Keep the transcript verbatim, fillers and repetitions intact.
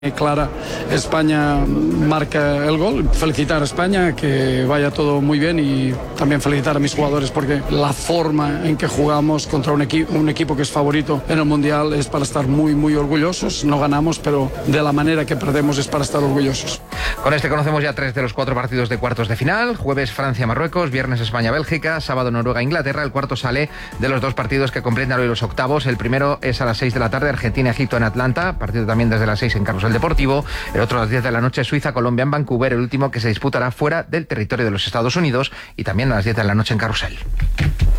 Clara, España marca el gol. Felicitar a España, que vaya todo muy bien, y también felicitar a mis jugadores porque la forma en que jugamos contra un, equi- un equipo que es favorito en el Mundial es para estar muy, muy orgullosos. No ganamos, pero de la manera que perdemos es para estar orgullosos. Con este conocemos ya tres de los cuatro partidos de cuartos de final. Jueves Francia-Marruecos, viernes España-Bélgica, sábado Noruega-Inglaterra. El cuarto sale de los dos partidos que completan hoy los octavos. El primero es a las seis de la tarde, Argentina-Egipto en Atlanta, partido también desde las seis en Carrusel Deportivo. El otro a las diez de la noche, Suiza-Colombia en Vancouver, el último que se disputará fuera del territorio de los Estados Unidos, y también a las diez de la noche en Carrusel.